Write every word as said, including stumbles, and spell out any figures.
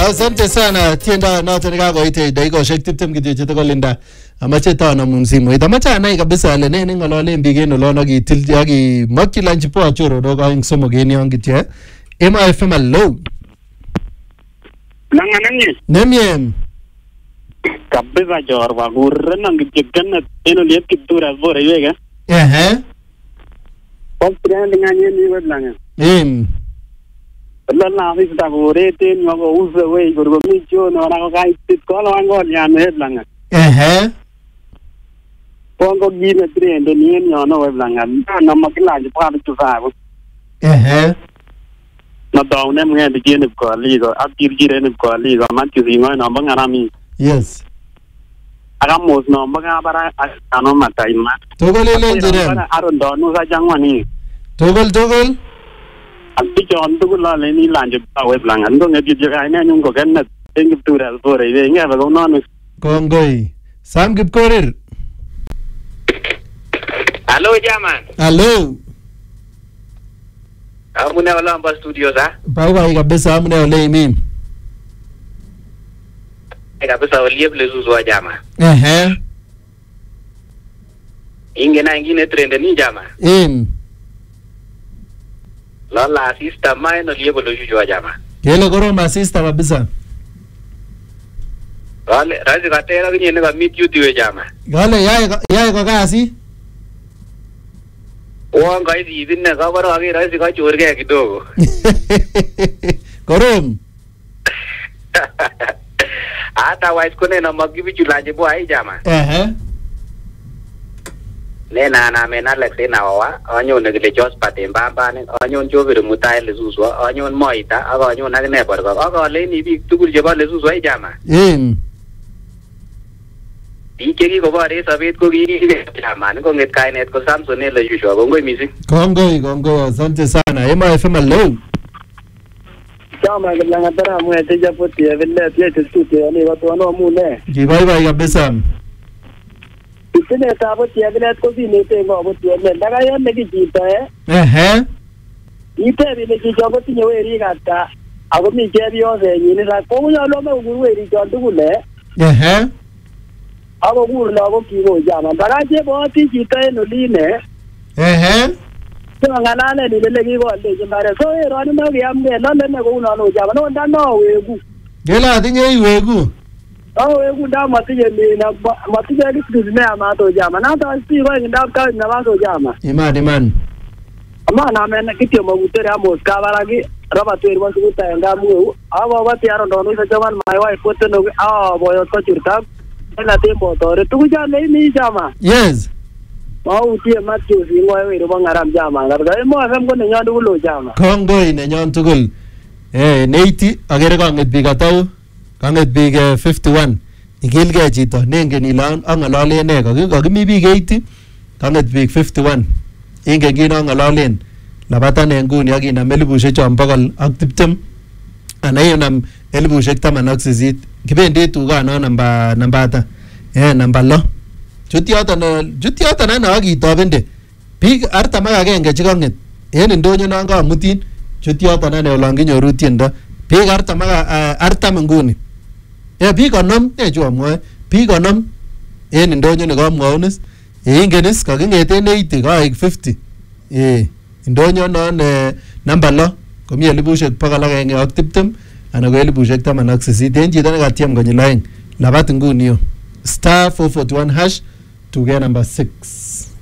Asante sana tienda noto nikakoite dakikoshek tiptem kityo chetakolinda amache taanamun simoit amache anai kabisa ale ne ng'ololen biik en olon akitil akimokyi lunch poa choronok aeng somok en yon kityo Emo F M hello Nanganani Nemiem kabisa jorwa kurrena ngityekenet en oliet Kiptura bora iweka ehe Poktrende nganye ni wedlanga em Lala vista gorete ni wako uze we gorgomi chono na ko kaitit ko lo angol yan wedlanga ehe Pongo gine trende ni en yono wedlanga na makila ji pa tu fa ehe na daune mwe de gine ko ligo akir gire ni ko ligo manti zingo na bangarami yes agamos no baga bara ano matai ma togolelen jirem aron do no sa jangwani togol togol Abi John tu gula le ni lanje pa web lang ando ngeti jaga ina nyung ko ganna tengi tura bora iwe nga ba ko non kongoi Sam Kipkorir Hello Jaman hello Amune wala amba studio za Bye kabisa amune ole imi kabisa waliye blezu wa Jama ehe inge na ingine trend ni Jama em Lala sister mai no liye blezu wa Jama kele koroma sister kabisa Wale razi katera kinye ne meet you diwe Jama Gale yae yae ko kasi Wanga hizi ibinne kabara age razi ka chorge kidogo Korom Hata wise kone na magibi chulanje bo ai Jama ehe Nena na mena lekse na wa anyon ne gele jos pate mbamba ne anyon jogere mutai le suswa anyon moita aga anyon na ne borgo aga le ni bi tugul je ba le suswa ai Jama em Dikeri ko bare sabet ko gi Jama ne ko nget kainet ko Samson ne le jusho ko ngoi misi kongoi kongoi asante sana Emo F M hello Chama gelanga tara mwe te japoti evelle te te studio ni wato no mune Bye bye kabisa Itene tabo te evelle ko bi ne te ngo bo te ne daga yon ne kijita eh ehe ite bi ne kijogo tinye weri gata ago mi jebi yo ze ni ra ko yo lo me uguru weri jon dugule ehe ago guru na go kigo Jama daga je bo ti jita no line ehe Ngana ni le gi go le jimbare so e ro ni ma gi amne lo le ne go no no Jama no nda no wegu Gela tinye iwegu Oh, wegu nda matije ni na matije ni kuzime ama to Jama na ta si go nda ka na ba to Jama iman iman ama na me na kitio magutere amos ka baragi raba to irwa su ta nga mu aba ba ti aro no sa Jama mai wai foto no ah boyo ko churta na tempo to re tu ja le ni Jama yes mau ti ma ti si ngo we ro ngaram Jama ngar ga mo afam ko ne nyandu lo Jama kongoi nenyon tugul eh neiti agere kanget biik atau kanget biik fifty-one ikilgei chito nengen ile ang'ololen ne kakimi biik eighty kanget biik fifty-one ingen kin ang'ololen labatan en nguni akinam elibushek chon bokol ak tiptem ana inam elibushek taman ak sisit kibendi tukano namba namba ata eh namba lo chut yoton chut yoton ana akitobende biik artam ak agenge chekanget en ndonyo non kamutin chut yoton ana olon kinyoru tiendo biik artam ak artam nguni eh biik konom ne chu amwoe biik konom en ndonyo ne kamwaunis eh ingenis kakingeten eighty kaik fifty eh ndonyo non namba lo komi elibushek bokol agenge ak tiptem ana ko elibushek taman ak sisit en chito nekatiem konyil aeng labat nguni yo star four forty-one hash tuge number six